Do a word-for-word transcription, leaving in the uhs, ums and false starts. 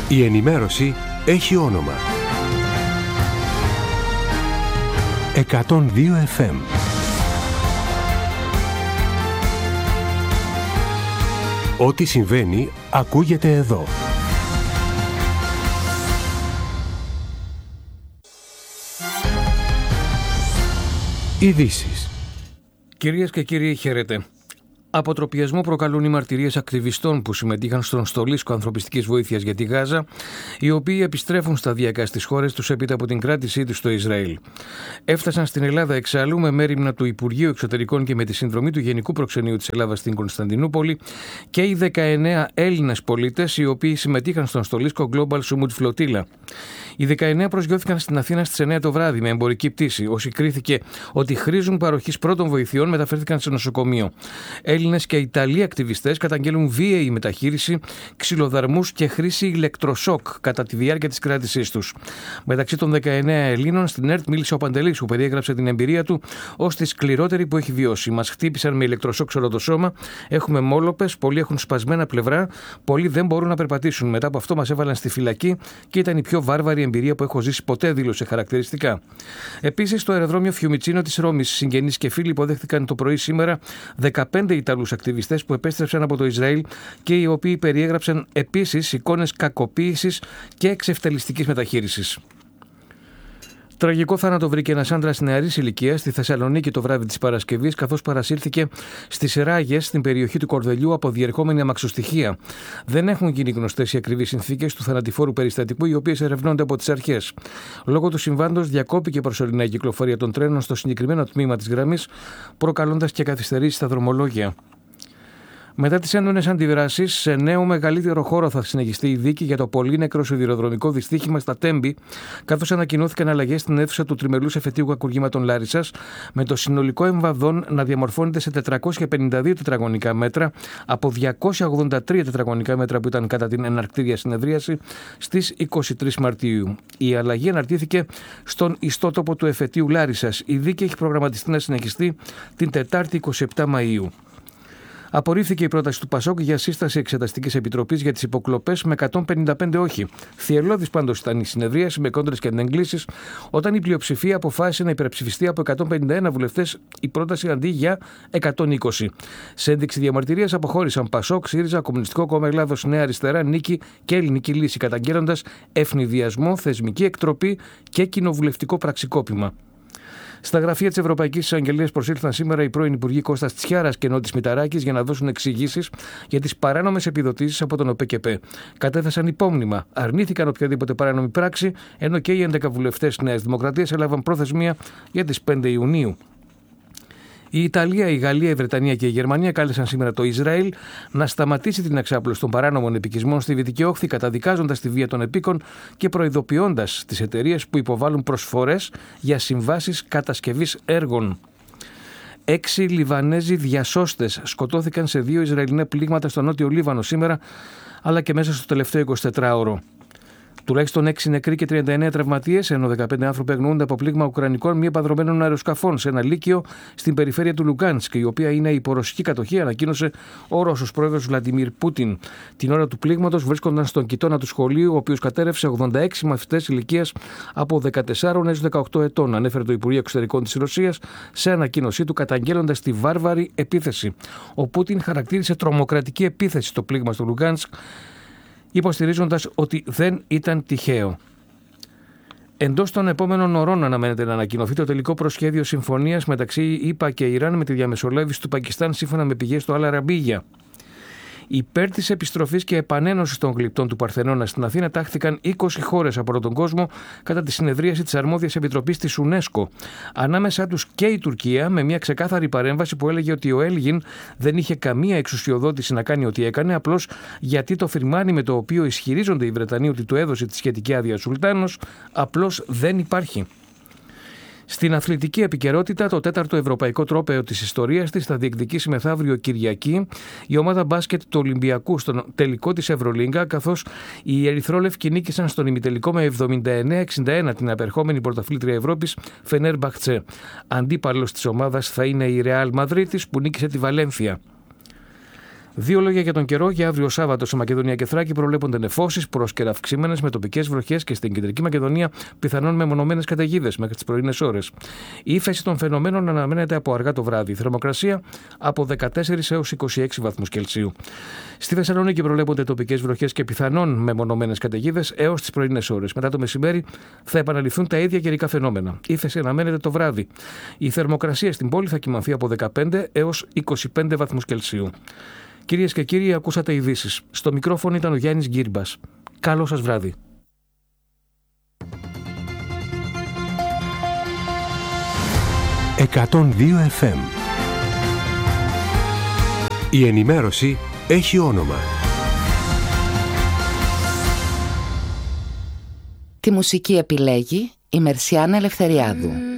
Η ενημέρωση έχει όνομα. εκατόν δύο εφ εμ. Ό,τι συμβαίνει ακούγεται εδώ. Ειδήσεις. Κυρίες και κύριοι, χαίρετε. Αποτροπιασμό προκαλούν οι μαρτυρίες ακτιβιστών που συμμετείχαν στον στολίσκο ανθρωπιστικής βοήθειας για τη Γάζα, οι οποίοι επιστρέφουν σταδιακά στις χώρες τους έπειτα από την κράτησή τους στο Ισραήλ. Έφτασαν στην Ελλάδα εξάλλου με μέριμνα του Υπουργείου Εξωτερικών και με τη συνδρομή του Γενικού Προξενείου της Ελλάδας στην Κωνσταντινούπολη και οι δεκαεννέα Έλληνες πολίτες οι οποίοι συμμετείχαν στον στολίσκο Global Summit Flotilla. Οι δεκαεννέα προσγειώθηκαν στην Αθήνα στις εννέα το βράδυ με εμπορική πτήση. Όσοι κρίθηκε ότι χρήζουν παροχής πρώτων βοηθειών μεταφέρθηκαν σε νοσοκομείο. Έλληνες και Ιταλοί ακτιβιστές καταγγέλουν βίαιη μεταχείριση, ξυλοδαρμούς και χρήση ηλεκτροσόκ κατά τη διάρκεια της κράτησής τους. Μεταξύ των δεκαεννέα Ελλήνων, στην ΕΡΤ μίλησε ο Παντελής, που περιέγραψε την εμπειρία του ως τη σκληρότερη που έχει βιώσει. Μας χτύπησαν με ηλεκτροσόκ σε όλο το σώμα, έχουμε μόλοπες, πολλοί έχουν σπασμένα πλευρά, πολλοί δεν μπορούν να περπατήσουν. Μετά από αυτό μας έβαλαν στη φυλακή και ήταν η πιο βάρβαρη εμπειρία που έχω ζήσει ποτέ, δήλωσε χαρακτηριστικά. Επίσης, στο αεροδρόμιο Φιουμιτσίνο της Ρώμης, συγγενείς και φίλοι υποδέχθηκαν το πρωί σήμερα δεκαπέντε Ιταλούς ακτιβιστές που επέστρεψαν από το Ισραήλ και οι οποίοι περιέγραψαν επίσης εικόνες κακοποίησης και εξευτελιστικής μεταχείρισης. Τραγικό θάνατο βρήκε ένας άντρας νεαρής ηλικίας στη Θεσσαλονίκη το βράδυ της Παρασκευής, καθώς παρασύρθηκε στις Ράγες, στην περιοχή του Κορδελιού, από διερχόμενη αμαξοστοιχεία. Δεν έχουν γίνει γνωστές οι ακριβείς συνθήκες του θανατηφόρου περιστατικού, οι οποίες ερευνώνται από τις αρχές. Λόγω του συμβάντος, διακόπηκε προσωρινά η κυκλοφορία των τρένων στο συγκεκριμένο τμήμα της γραμμής, προκαλώντας και καθυστερήσεις στα δρομολόγια. Μετά τις έντονες αντιδράσεις, σε νέο μεγαλύτερο χώρο θα συνεχιστεί η δίκη για το πολύνεκρο σιδηροδρομικό δυστύχημα στα Τέμπη, καθώς ανακοινώθηκαν αλλαγές στην αίθουσα του τριμελούς εφετείου κακουργήματων Λάρισσας, με το συνολικό εμβαδόν να διαμορφώνεται σε τετρακόσια πενήντα δύο τετραγωνικά μέτρα από διακόσια ογδόντα τρία τετραγωνικά μέτρα που ήταν κατά την εναρκτήρια συνεδρίαση στις είκοσι τρεις Μαρτίου. Η αλλαγή αναρτήθηκε στον ιστότοπο του εφετείου Λάρισσας. Η δίκη έχει προγραμματιστεί να συνεχιστεί την Τετάρτη εικοστή εβδόμη Μαΐου. Απορρίφθηκε η πρόταση του Πασόκ για σύσταση εξεταστικής επιτροπής για τις υποκλοπές με εκατόν πενήντα πέντε όχι. Θυελλώδης πάντως ήταν η συνεδρίαση με κόντρες και αντεγκλήσεις, όταν η πλειοψηφία αποφάσισε να υπερψηφιστεί από εκατόν πενήντα ένα βουλευτές η πρόταση αντί για εκατόν είκοσι. Σε ένδειξη διαμαρτυρίας αποχώρησαν Πασόκ, ΣΥΡΙΖΑ, Κομμουνιστικό Κόμμα Ελλάδος, Νέα Αριστερά, Νίκη και Ελληνική Λύση, καταγγέλλοντας ευνηδιασμό, θεσμική εκτροπή και κοινοβουλευτικό πραξικόπημα. Στα γραφεία της Ευρωπαϊκής Εισαγγελίας προσήλθαν σήμερα οι πρώην Υπουργοί Κώστας Τσιάρας και Νότης Μηταράκης για να δώσουν εξηγήσεις για τις παράνομες επιδοτήσεις από τον ΟΠΕΚΕΠΕ. Κατέθεσαν υπόμνημα, αρνήθηκαν οποιαδήποτε παράνομη πράξη, ενώ και οι έντεκα βουλευτές Νέας Δημοκρατίας έλαβαν προθεσμία για τις πέντε Ιουνίου. Η Ιταλία, η Γαλλία, η Βρετανία και η Γερμανία κάλεσαν σήμερα το Ισραήλ να σταματήσει την εξάπλωση των παράνομων επικισμών στη Δυτική Όχθη, καταδικάζοντας τη βία των επίκων και προειδοποιώντας τις εταιρείες που υποβάλλουν προσφορές για συμβάσεις κατασκευής έργων. Έξι Λιβανέζοι διασώστες σκοτώθηκαν σε δύο Ισραηλινά πλήγματα στο νότιο Λίβανο σήμερα, αλλά και μέσα στο τελευταίο εικοσιτετράωρο. Τουλάχιστον έξι νεκροί και τριάντα εννέα τραυματίες, ενώ δεκαπέντε άνθρωποι αγνοούνται από πλήγμα ουκρανικών μη επανδρομένων αεροσκαφών σε ένα λύκειο στην περιφέρεια του Λουγκάνσκ, η οποία είναι υπό ρωσική κατοχή, ανακοίνωσε ο Ρώσος πρόεδρος Βλαντιμίρ Πούτιν. Την ώρα του πλήγματος βρίσκονταν στον κοιτώνα του σχολείου, ο οποίος κατέρρευσε ογδόντα έξι μαθητές ηλικίας από δεκατέσσερα έως δεκαοκτώ ετών, ανέφερε το Υπουργείο Εξωτερικών της Ρωσίας σε ανακοίνωσή του, καταγγέλλοντας τη βάρβαρη επίθεση. Ο Πούτιν χαρακτήρισε τρομοκρατική επίθεση το πλήγμα στο Λουγκάνσκ, υποστηρίζοντας ότι δεν ήταν τυχαίο. Εντός των επόμενων ωρών αναμένεται να ανακοινωθεί το τελικό προσχέδιο συμφωνίας μεταξύ ΗΠΑ και Ιράν με τη διαμεσολάβηση του Πακιστάν, σύμφωνα με πηγές στο Αλ Αραμπίγια. Υπέρ της επιστροφής και επανένωσης των γλυπτών του Παρθενώνα στην Αθήνα τάχθηκαν είκοσι χώρες από όλο τον κόσμο κατά τη συνεδρίαση της Αρμόδιας Επιτροπής της UNESCO. Ανάμεσά τους και η Τουρκία, με μια ξεκάθαρη παρέμβαση που έλεγε ότι ο Έλγιν δεν είχε καμία εξουσιοδότηση να κάνει ό,τι έκανε, απλώς γιατί το φιρμάνι με το οποίο ισχυρίζονται οι Βρετανοί ότι του έδωσε τη σχετική άδεια ο Σουλτάνος απλώς δεν υπάρχει. Στην αθλητική επικαιρότητα, το τέταρτο ευρωπαϊκό τρόπαιο της ιστορίας της θα διεκδικήσει μεθαύριο Κυριακή η ομάδα μπάσκετ του Ολυμπιακού στον τελικό της Ευρωλίγκα, καθώς οι ερυθρόλευκοι νίκησαν στον ημιτελικό με εβδομήντα εννέα εξήντα ένα την απερχόμενη πρωταθλήτρια Ευρώπης Φενέρμπαχτσε. Αντίπαλος της ομάδας θα είναι η Ρεάλ Μαδρίτης, που νίκησε τη Βαλένθια. Δύο λόγια για τον καιρό. Για αύριο Σάββατο σε Μακεδονία και Θράκη προβλέπονται νεφώσεις, πρόσκαιρα αυξημένες με τοπικές βροχές και στην κεντρική Μακεδονία πιθανόν μεμονωμένες καταιγίδες μέχρι τις πρωινές ώρες. Η ύφεση των φαινομένων αναμένεται από αργά το βράδυ. Η θερμοκρασία από δεκατέσσερις έως είκοσι έξι βαθμούς Κελσίου. Στη Θεσσαλονίκη προβλέπονται τοπικές βροχές και πιθανόν μεμονωμένες καταιγίδες έως τις πρωινές ώρες. Μετά το μεσημέρι θα επαναληφθούν τα ίδια καιρικά φαινόμενα. Η ύφεση αναμένεται το βράδυ. Η θερμοκρασία στην πόλη θα κυμανθεί από δεκαπέντε έως είκοσι πέντε βαθμούς Κελσίου. Κυρίες και κύριοι, ακούσατε ειδήσεις. Στο μικρόφωνο ήταν ο Γιάννης Γκύρμπας. Καλό σας βράδυ. εκατόν δύο εφ εμ. Η ενημέρωση έχει όνομα. Τη μουσική επιλέγει η Μερσιάνα Ελευθεριάδου.